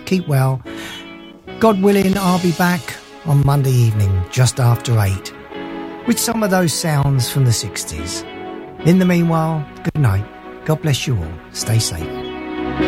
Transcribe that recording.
keep well. God willing, I'll be back on Monday evening, just after 8, with some of those sounds from the 60s. In the meanwhile, good night. God bless you all. Stay safe.